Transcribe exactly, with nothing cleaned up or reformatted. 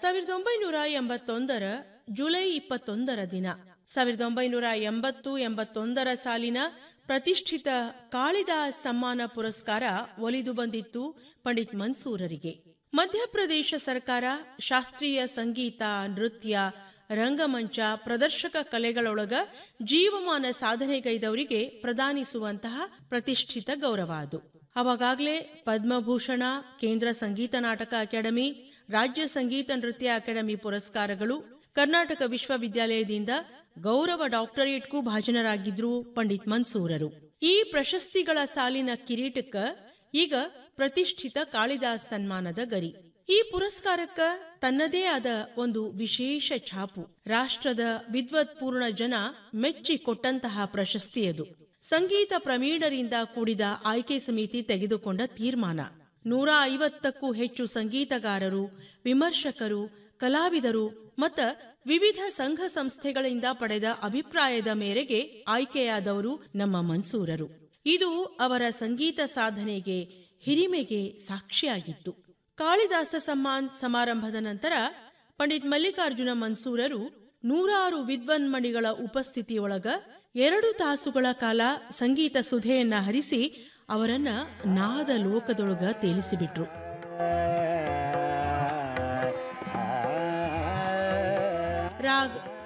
ಸಾವಿರದ ಒಂಬೈನೂರ ಎಂಬತ್ತೊಂದರ ಜುಲೈ ಇಪ್ಪತ್ತೊಂದರ ದಿನ ಸಾವಿರದ ಒಂಬೈನೂರ ಎಂಬತ್ತು ಎಂಬತ್ತೊಂದರ ಸಾಲಿನ ಪ್ರತಿಷ್ಠಿತ ಕಾಳಿದಾಸ್ ಸಮ್ಮಾನ ಪುರಸ್ಕಾರ ಒಲಿದು ಬಂದಿತ್ತು ಪಂಡಿತ್ ಮನ್ಸೂರರಿಗೆ. ಮಧ್ಯಪ್ರದೇಶ ಸರ್ಕಾರ ಶಾಸ್ತ್ರೀಯ ಸಂಗೀತ, ನೃತ್ಯ, ರಂಗಮಂಚ, ಪ್ರದರ್ಶಕ ಕಲೆಗಳೊಳಗ ಜೀವಮಾನ ಸಾಧನೆಗೈದವರಿಗೆ ಪ್ರದಾನಿಸುವಂತಹ ಪ್ರತಿಷ್ಠಿತ ಗೌರವ ಅದು. ಅವಾಗಲೇ ಪದ್ಮಭೂಷಣ, ಕೇಂದ್ರ ಸಂಗೀತ ನಾಟಕ ಅಕಾಡೆಮಿ, ರಾಜ್ಯ ಸಂಗೀತ ನೃತ್ಯ ಅಕಾಡೆಮಿ ಪುರಸ್ಕಾರಗಳು, ಕರ್ನಾಟಕ ವಿಶ್ವವಿದ್ಯಾಲಯದಿಂದ ಗೌರವ ಡಾಕ್ಟರೇಟ್ಗೂ ಭಾಜನರಾಗಿದ್ರು ಪಂಡಿತ್ ಮನ್ಸೂರರು. ಈ ಪ್ರಶಸ್ತಿಗಳ ಸಾಲಿನ ಕಿರೀಟಕ್ಕ ಈಗ ಪ್ರತಿಷ್ಠಿತ ಕಾಳಿದಾಸ್ ಸನ್ಮಾನದ ಗರಿ. ಈ ಪುರಸ್ಕಾರಕ್ಕ ತನ್ನದೇ ಆದ ಒಂದು ವಿಶೇಷ ಛಾಪು. ರಾಷ್ಟ್ರದ ವಿದ್ವತ್ಪೂರ್ಣ ಜನ ಮೆಚ್ಚಿ ಕೊಟ್ಟಂತಹ ಪ್ರಶಸ್ತಿಯದು. ಸಂಗೀತ ಪ್ರವೀಣರಿಂದ ಕೂಡಿದ ಆಯ್ಕೆ ಸಮಿತಿ ತೆಗೆದುಕೊಂಡ ತೀರ್ಮಾನ. ನೂರ ಐವತ್ತಕ್ಕೂ ಹೆಚ್ಚು ಸಂಗೀತಗಾರರು, ವಿಮರ್ಶಕರು, ಕಲಾವಿದರು ಮತ್ತ ವಿವಿಧ ಸಂಘ ಸಂಸ್ಥೆಗಳಿಂದ ಪಡೆದ ಅಭಿಪ್ರಾಯದ ಮೇರೆಗೆ ಆಯ್ಕೆಯಾದವರು ನಮ್ಮ ಮನ್ಸೂರರು. ಇದು ಅವರ ಸಂಗೀತ ಸಾಧನೆಗೆ, ಹಿರಿಮೆಗೆ ಸಾಕ್ಷಿಯಾಗಿತ್ತು. ಕಾಳಿದಾಸ ಸಮ್ಮಾನ್ ಸಮಾರಂಭದ ನಂತರ ಪಂಡಿತ್ ಮಲ್ಲಿಕಾರ್ಜುನ ಮನ್ಸೂರರು ನೂರಾರು ವಿದ್ವನ್ಮಣಿಗಳ ಉಪಸ್ಥಿತಿಯೊಳಗ ಎರಡು ತಾಸುಗಳ ಕಾಲ ಸಂಗೀತ ಸುಧೆಯನ್ನ ಹರಿಸಿ ಅವರನ್ನ ನಾದ ಲೋಕದೊಳಗ ತೇಲಿಸಿಬಿಟ್ರು. ರಾಗ್